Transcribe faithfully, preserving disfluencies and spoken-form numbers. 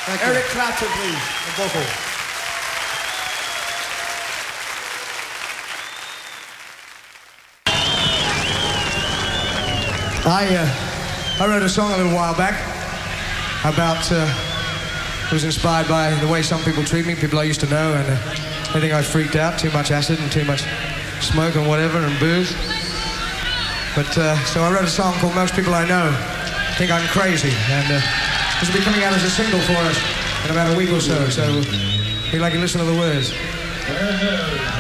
Thank you. Eric Clapton, please, the vocal. I, uh, I wrote a song a little while back about, uh, it was inspired by the way some people treat me, people I used to know, and uh, they think I freaked out, too much acid and too much smoke and whatever, and booze. But, uh, so I wrote a song called Most People I Know Think I'm Crazy, and uh, this will be coming out as a single for us in about a week or so, so we'd like you to listen to the words.